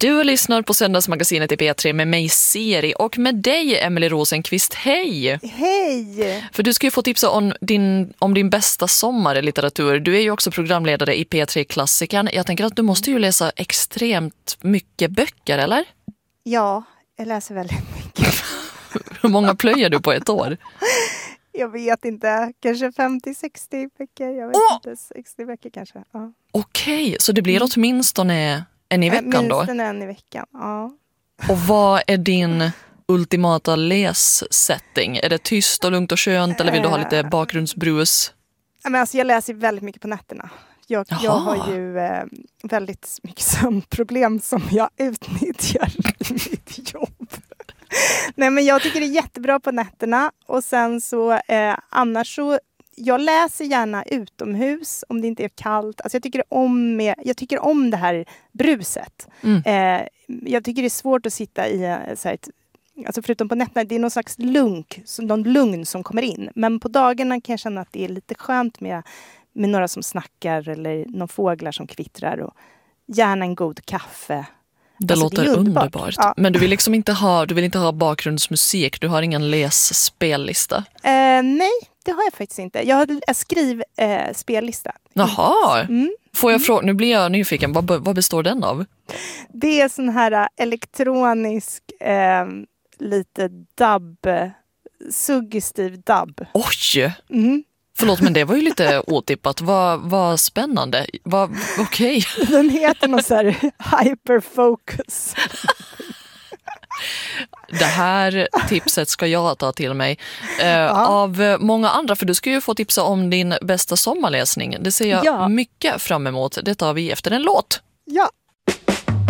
Du lyssnar på Söndagsmagasinet i P3 med mig Siri och med dig Emily Rosenqvist. Hej! Hej! För du ska ju få tipsa om din bästa sommarlitteratur. Du är ju också programledare i P3-klassikern. Jag tänker att du måste ju läsa extremt mycket böcker, eller? Ja, jag läser väldigt mycket. Hur många plöjer du på ett år? Jag vet inte, kanske 50-60 böcker. Jag vet inte, 60 böcker kanske. Ja. Okej, så det blir åtminstone en i veckan då? Åtminstone en i veckan, ja. Och vad är din ultimata lässetting? Är det tyst och lugnt och skönt eller vill du ha lite bakgrundsbrus? Men alltså, jag läser väldigt mycket på nätterna. Jag har ju väldigt mycket sömnproblem som jag utnyttjar i mitt jobb. Nej, men jag tycker det är jättebra på nätterna. Och sen så annars så jag läser gärna utomhus om det inte är kallt. Alltså jag tycker om det här bruset. Jag tycker det är svårt att sitta i så här alltså förutom på nätterna, det är någon slags någon lugn som kommer in. Men på dagarna kan jag känna att det är lite skönt med några som snackar eller någon fåglar som kvittrar och gärna en god kaffe. Det alltså, låter det underbart. Ja. Men du vill liksom inte ha bakgrundsmusik. Du har ingen lässpellista. Nej, det har jag faktiskt inte. Jag har en spellista. Jaha. Får jag fråga, nu blir jag nyfiken. Vad består den av? Det är sån här elektronisk lite suggestiv dubb. Oj! Förlåt, men det var ju lite otippat. Vad spännande. Okej. Den heter något så här hyperfocus. Det här tipset ska jag ta till mig av många andra, för du ska ju få tipsa om din bästa sommarläsning. Det ser jag mycket fram emot. Det tar vi efter en låt. Ja.